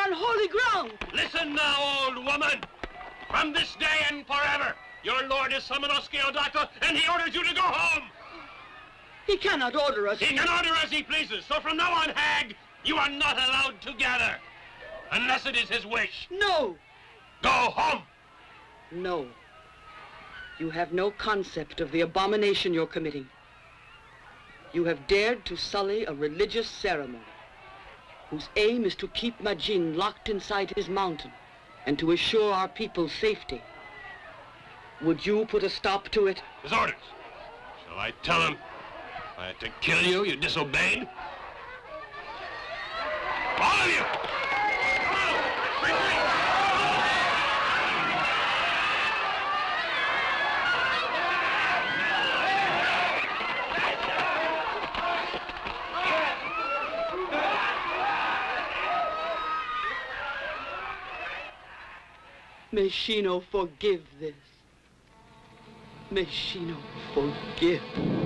on holy ground. Listen now, old woman. From this day and forever, your lord is Simonos Keodaka, and he orders you to go home. He cannot order us. He can order as he pleases. So from now on, hag, you are not allowed to gather. Unless it is his wish. No. Go home. No. You have no concept of the abomination you're committing. You have dared to sully a religious ceremony whose aim is to keep Majin locked inside his mountain and to assure our people's safety. Would you put a stop to it? His orders. Shall I tell him I had to kill you? You disobeyed? All of you! May Shino forgive this. May Shino forgive.